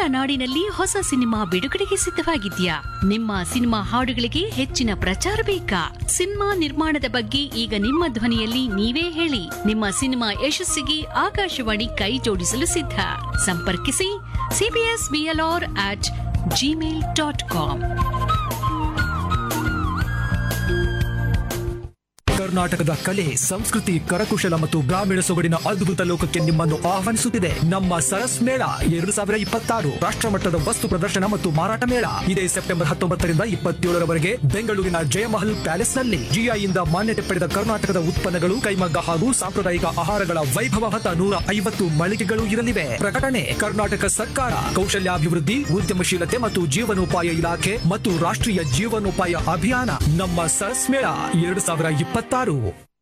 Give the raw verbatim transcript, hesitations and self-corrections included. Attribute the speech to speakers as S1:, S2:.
S1: ನಾಡಿನಲ್ಲಿ ಹೊಸ ಸಿನಿಮಾ ಬಿಡುಗಡೆಗೆ ಸಿದ್ಧವಾಗಿದ್ಯಾ? ನಿಮ್ಮ ಸಿನಿಮಾ ಹಾಡುಗಳಿಗೆ ಹೆಚ್ಚಿನ ಪ್ರಚಾರ ಬೇಕಾ? ಸಿನಿಮಾ ನಿರ್ಮಾಣದ ಬಗ್ಗೆ ಈಗ ನಿಮ್ಮ ಧ್ವನಿಯಲ್ಲಿ ನೀವೇ ಹೇಳಿ. ನಿಮ್ಮ ಸಿನಿಮಾ ಯಶಸ್ಸಿಗೆ ಆಕಾಶವಾಣಿ ಕೈ ಜೋಡಿಸಲು ಸಿದ್ಧ. ಸಂಪರ್ಕಿಸಿ CBS BLR at Gmail dot com.
S2: ಕರ್ನಾಟಕದ ಕಲೆ, ಸಂಸ್ಕೃತಿ, ಕರಕುಶಲ ಮತ್ತು ಗ್ರಾಮೀಣ ಸೊಗಡಿನ ಅದ್ಭುತ ಲೋಕಕ್ಕೆ ನಿಮ್ಮನ್ನು ಆಹ್ವಾನಿಸುತ್ತಿದೆ ನಮ್ಮ ಸರಸ್ ಮೇಳ ಎರಡು ಸಾವಿರ ಇಪ್ಪತ್ತಾರು ರಾಷ್ಟ್ರಮಟ್ಟದ ವಸ್ತು ಪ್ರದರ್ಶನ ಮತ್ತು ಮಾರಾಟ ಮೇಳ. ಇದೇ ಸೆಪ್ಟೆಂಬರ್ ಹತ್ತೊಂಬತ್ತರಿಂದ ಇಪ್ಪತ್ತೇಳರವರೆಗೆ ಬೆಂಗಳೂರಿನ ಜಯಮಹಲ್ ಪ್ಯಾಲೇಸ್ ನಲ್ಲಿ ಜಿಐಯಿಂದ ಮಾನ್ಯತೆ ಪಡೆದ ಕರ್ನಾಟಕದ ಉತ್ಪನ್ನಗಳು, ಕೈಮಗ್ಗ ಹಾಗೂ ಸಾಂಪ್ರದಾಯಿಕ ಆಹಾರಗಳ ವೈಭವ ಹೊತ್ತ ನೂರ ಐವತ್ತು ಮಳಿಗೆಗಳು ಇರಲಿವೆ. ಪ್ರಕಟಣೆ ಕರ್ನಾಟಕ ಸರ್ಕಾರ, ಕೌಶಲ್ಯಾಭಿವೃದ್ಧಿ, ಉದ್ಯಮಶೀಲತೆ ಮತ್ತು ಜೀವನೋಪಾಯ ಇಲಾಖೆ ಮತ್ತು ರಾಷ್ಟ್ರೀಯ ಜೀವನೋಪಾಯ ಅಭಿಯಾನ. ನಮ್ಮ ಸರಸ್ ಮೇಳ ಎರಡು ಸಾವಿರ ಇಪ್ಪತ್ತಾರು.